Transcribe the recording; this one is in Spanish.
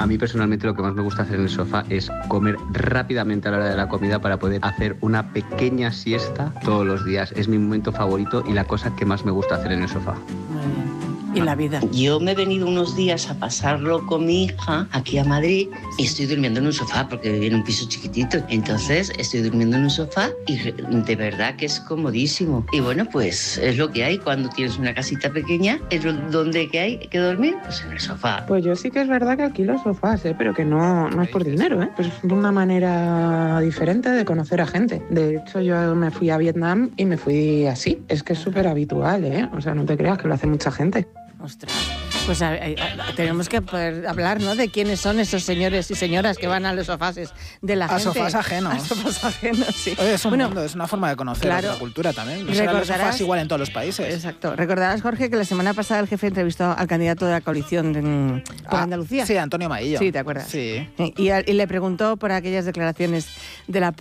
A mí personalmente lo que más me gusta hacer en el sofá es comer rápidamente a la hora de la comida para poder hacer una pequeña siesta todos los días. Es mi momento favorito y la cosa que más me gusta hacer en el sofá. Muy bien. Y la vida. Yo me he venido unos días a pasarlo con mi hija aquí a Madrid y estoy durmiendo en un sofá porque vivo en un piso chiquitito. Entonces estoy durmiendo en un sofá y de verdad que es comodísimo. Y bueno, pues es lo que hay cuando tienes una casita pequeña. Es donde que hay que dormir, pues en el sofá. Pues yo sí que es verdad que alquilo sofás, pero que no es por dinero, Pues es una manera diferente de conocer a gente. De hecho, yo me fui a Vietnam y me fui así. Es que es súper habitual, O sea, no te creas que lo hace mucha gente. Ostras, pues tenemos que poder hablar, ¿no?, de quiénes son esos señores y señoras que van a los sofás de la gente. A sofás ajenos. A sofás ajenos, sí. Oye, es un mundo, es una forma de conocer la cultura también. No serán los sofás igual en todos los países. Exacto. Recordarás, Jorge, que la semana pasada el jefe entrevistó al candidato de la coalición por Andalucía. Sí, Antonio Maillo. Sí, ¿te acuerdas? Sí. Y le preguntó por aquellas declaraciones de la